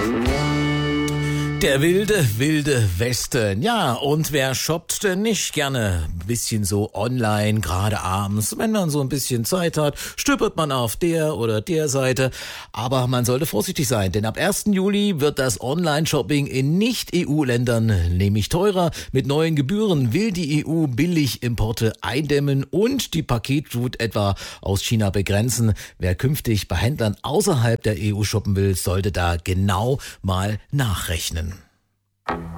Der wilde Westen. Ja, und wer shoppt denn nicht gerne ein bisschen so online, gerade abends, wenn man so ein bisschen Zeit hat, stöbert man auf der oder der Seite. Aber man sollte vorsichtig sein, denn ab 1. Juli wird das Online-Shopping in Nicht-EU-Ländern nämlich teurer. Mit neuen Gebühren will die EU Billigimporte eindämmen und die Paketflut etwa aus China begrenzen. Wer künftig bei Händlern außerhalb der EU shoppen will, sollte da genau mal nachrechnen.